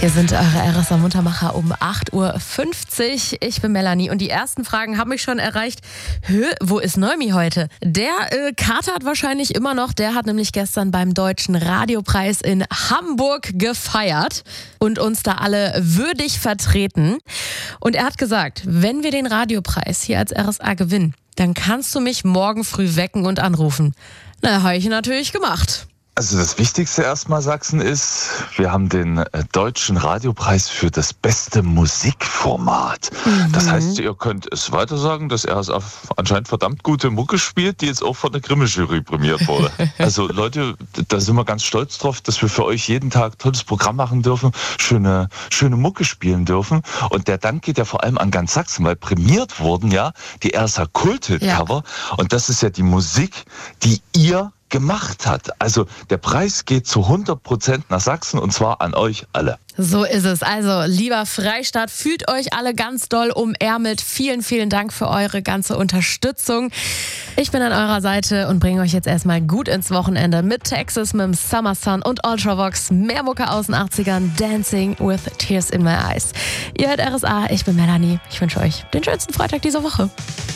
Hier sind eure RSA Muntermacher um 8.50 Uhr. Ich bin Melanie und die ersten Fragen haben mich schon erreicht. Wo ist Noemi heute? Der katert wahrscheinlich immer noch. Der hat nämlich gestern beim Deutschen Radiopreis in Hamburg gefeiert und uns da alle würdig vertreten. Und er hat gesagt, wenn wir den Radiopreis hier als RSA gewinnen, dann kannst du mich morgen früh wecken und anrufen. Na, habe ich natürlich gemacht. Also das Wichtigste erstmal, Sachsen, ist, wir haben den Deutschen Radiopreis für das beste Musikformat. Das heißt, ihr könnt es weiter sagen, dass er anscheinend verdammt gute Mucke spielt, die jetzt auch von der Grimme-Jury prämiert wurde. Also Leute, da sind wir ganz stolz drauf, dass wir für euch jeden Tag tolles Programm machen dürfen, schöne Mucke spielen dürfen. Und der Dank geht ja vor allem an ganz Sachsen, weil prämiert wurden ja die RSA Kult-Hit-Cover. Ja. Und das ist ja die Musik, die ihr gemacht hat. Also der Preis geht zu 100% nach Sachsen und zwar an euch alle. So ist es. Also, lieber Freistaat, fühlt euch alle ganz doll umärmelt. Vielen, vielen Dank für eure ganze Unterstützung. Ich bin an eurer Seite und bringe euch jetzt erstmal gut ins Wochenende mit Texas, mit dem Summer Sun und Ultravox. Mehr Mucke aus den 80ern. Dancing with Tears in My Eyes. Ihr hört RSA, ich bin Melanie. Ich wünsche euch den schönsten Freitag dieser Woche.